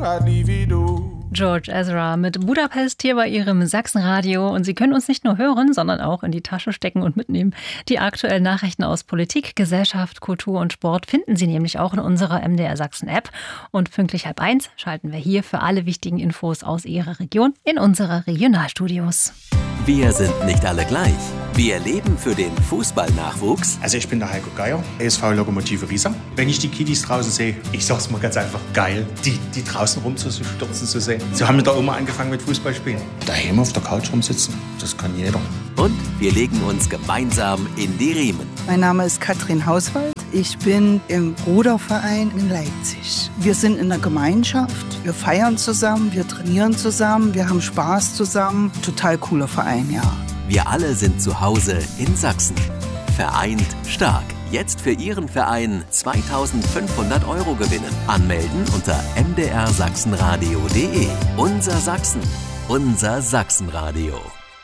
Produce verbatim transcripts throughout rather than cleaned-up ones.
I'd leave it all. George Ezra mit Budapest hier bei Ihrem Sachsenradio. Und Sie können uns nicht nur hören, sondern auch in die Tasche stecken und mitnehmen. Die aktuellen Nachrichten aus Politik, Gesellschaft, Kultur und Sport finden Sie nämlich auch in unserer M D R Sachsen App. Und pünktlich halb eins schalten wir hier für alle wichtigen Infos aus Ihrer Region in unsere Regionalstudios. Wir sind nicht alle gleich. Wir leben für den Fußballnachwuchs. Also ich bin der Heiko Geier, E S V Lokomotive Riesa. Wenn ich die Kiddies draußen sehe, ich sag's mal ganz einfach, geil, die, die draußen rumzustürzen zu sehen. So haben wir da immer angefangen mit Fußballspielen. Daheim auf der Couch rumsitzen, das kann jeder. Und wir legen uns gemeinsam in die Riemen. Mein Name ist Katrin Hauswald. Ich bin im Ruderverein in Leipzig. Wir sind in der Gemeinschaft. Wir feiern zusammen, wir trainieren zusammen, wir haben Spaß zusammen. Total cooler Verein, ja. Wir alle sind zu Hause in Sachsen. Vereint stark. Jetzt für Ihren Verein zweitausendfünfhundert Euro gewinnen. Anmelden unter m d r sachsenradio punkt d e. Unser Sachsen. Unser Sachsenradio.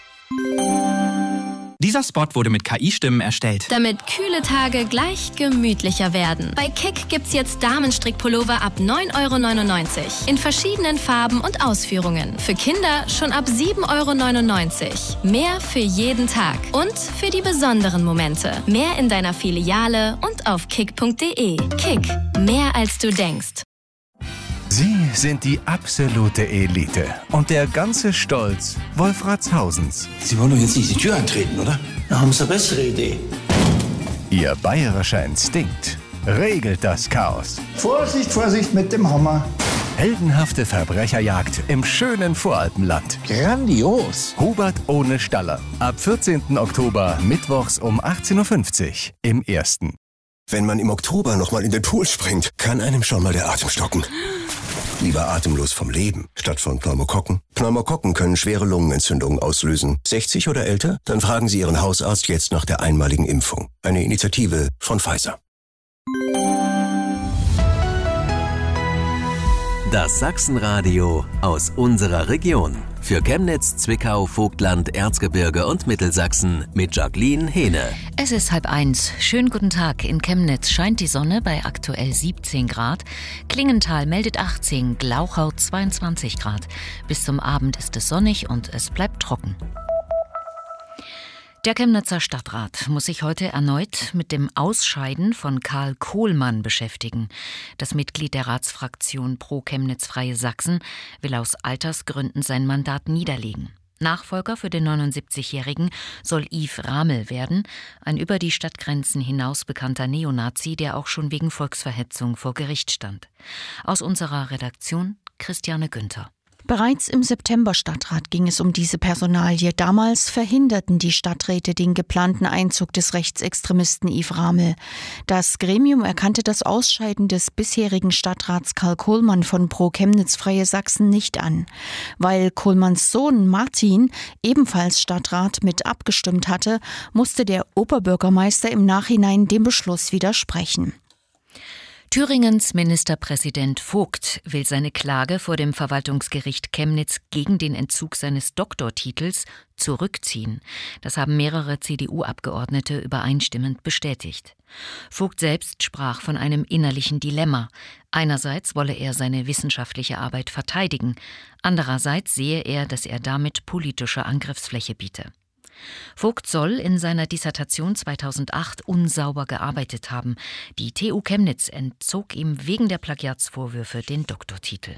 Dieser Spot wurde mit K I-Stimmen erstellt. Damit kühle Tage gleich gemütlicher werden. Bei Kick gibt's jetzt Damenstrickpullover ab neun Euro neunundneunzig. In verschiedenen Farben und Ausführungen. Für Kinder schon ab sieben Euro neunundneunzig. Mehr für jeden Tag. Und für die besonderen Momente. Mehr in deiner Filiale und auf kick punkt d e. Kick. Mehr als du denkst. Sie sind die absolute Elite und der ganze Stolz Wolfratshausens. Sie wollen doch jetzt nicht die Tür eintreten, oder? Da haben Sie eine bessere Idee. Ihr bayerischer Instinkt regelt das Chaos. Vorsicht, Vorsicht mit dem Hammer. Heldenhafte Verbrecherjagd im schönen Voralpenland. Grandios. Hubert ohne Staller. Ab vierzehnten Oktober, mittwochs um achtzehn Uhr fünfzig im Ersten. Wenn man im Oktober nochmal in den Pool springt, kann einem schon mal der Atem stocken. Lieber atemlos vom Leben, statt von Pneumokokken. Pneumokokken können schwere Lungenentzündungen auslösen. sechzig oder älter? Dann fragen Sie Ihren Hausarzt jetzt nach der einmaligen Impfung. Eine Initiative von Pfizer. Das Sachsenradio aus unserer Region. Für Chemnitz, Zwickau, Vogtland, Erzgebirge und Mittelsachsen mit Jacqueline Hehne. Es ist halb eins. Schönen guten Tag. In Chemnitz scheint die Sonne bei aktuell siebzehn Grad. Klingenthal meldet achtzehn, Glauchau zweiundzwanzig Grad. Bis zum Abend ist es sonnig und es bleibt trocken. Der Chemnitzer Stadtrat muss sich heute erneut mit dem Ausscheiden von Karl Kohlmann beschäftigen. Das Mitglied der Ratsfraktion Pro Chemnitz Freie Sachsen will aus Altersgründen sein Mandat niederlegen. Nachfolger für den neunundsiebzigjährigen soll Yves Ramel werden, ein über die Stadtgrenzen hinaus bekannter Neonazi, der auch schon wegen Volksverhetzung vor Gericht stand. Aus unserer Redaktion Christiane Günther. Bereits im September-Stadtrat ging es um diese Personalie. Damals verhinderten die Stadträte den geplanten Einzug des Rechtsextremisten Yves Ramel. Das Gremium erkannte das Ausscheiden des bisherigen Stadtrats Karl Kohlmann von Pro Chemnitz Freie Sachsen nicht an. Weil Kohlmanns Sohn Martin, ebenfalls Stadtrat, mit abgestimmt hatte, musste der Oberbürgermeister im Nachhinein dem Beschluss widersprechen. Thüringens Ministerpräsident Vogt will seine Klage vor dem Verwaltungsgericht Chemnitz gegen den Entzug seines Doktortitels zurückziehen. Das haben mehrere C D U-Abgeordnete übereinstimmend bestätigt. Vogt selbst sprach von einem innerlichen Dilemma. Einerseits wolle er seine wissenschaftliche Arbeit verteidigen, andererseits sehe er, dass er damit politische Angriffsfläche biete. Vogt soll in seiner Dissertation zweitausendacht unsauber gearbeitet haben. Die T U Chemnitz entzog ihm wegen der Plagiatsvorwürfe den Doktortitel.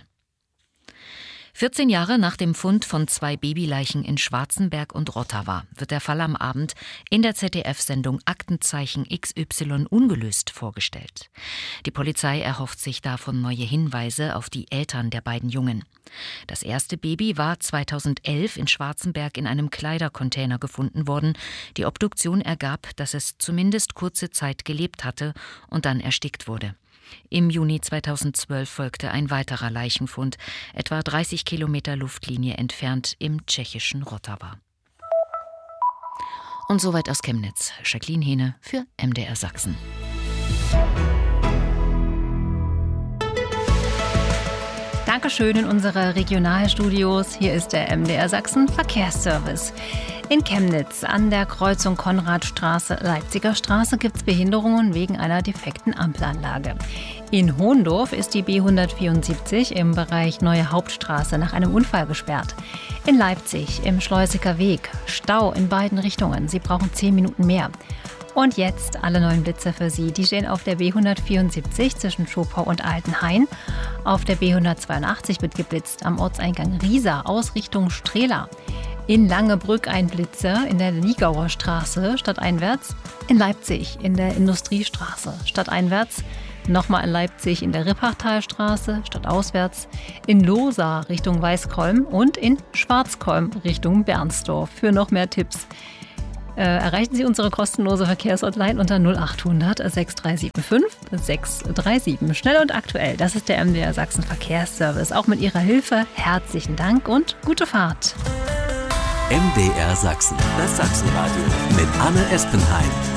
vierzehn Jahre nach dem Fund von zwei Babyleichen in Schwarzenberg und Rotterdam wird der Fall am Abend in der Z D F-Sendung Aktenzeichen X Y ungelöst vorgestellt. Die Polizei erhofft sich davon neue Hinweise auf die Eltern der beiden Jungen. Das erste Baby war zweitausendelf in Schwarzenberg in einem Kleidercontainer gefunden worden. Die Obduktion ergab, dass es zumindest kurze Zeit gelebt hatte und dann erstickt wurde. Im Juni zweitausendzwölf folgte ein weiterer Leichenfund, etwa dreißig Kilometer Luftlinie entfernt im tschechischen Rotterdam. Und soweit aus Chemnitz. Jacqueline Hehne für M D R Sachsen. Dankeschön in unsere Regionalstudios. Hier ist der M D R Sachsen Verkehrsservice. In Chemnitz an der Kreuzung Konradstraße-Leipziger Straße gibt es Behinderungen wegen einer defekten Ampelanlage. In Hohndorf ist die B hundertvierundsiebzig im Bereich Neue Hauptstraße nach einem Unfall gesperrt. In Leipzig im Schleusiger Weg Stau in beiden Richtungen. Sie brauchen zehn Minuten mehr. Und jetzt alle neuen Blitze für Sie. Die stehen auf der B hundertvierundsiebzig zwischen Schopau und Altenhain. Auf der B hundertzweiundachtzig wird geblitzt am Ortseingang Riesa aus Richtung Strehla. In Langebrück ein Blitzer in der Liegauer Straße stadteinwärts. In Leipzig in der Industriestraße stadteinwärts. Nochmal in Leipzig in der Rippachtalstraße stadtauswärts. In Lohsa Richtung Weißkolm und in Schwarzkolm Richtung Bernsdorf. Für noch mehr Tipps Äh, erreichen Sie unsere kostenlose Verkehrshotline unter null achthundert sechs drei sieben fünf sechs drei sieben. Schnell und aktuell, das ist der M D R Sachsen Verkehrsservice. Auch mit Ihrer Hilfe herzlichen Dank und gute Fahrt. M D R Sachsen, das Sachsenradio mit Anne Espenheim.